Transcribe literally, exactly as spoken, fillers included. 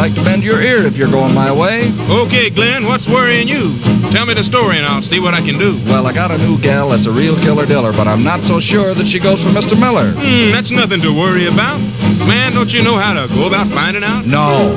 like to bend your ear if you're going my way. Okay, Glenn, what's worrying you? Tell me the story and I'll see what I can do. Well, I got a new gal that's a real killer-diller, but I'm not so sure that she goes for Mister Miller. Hmm, that's nothing to worry about. Man, don't you know how to go about finding out? No.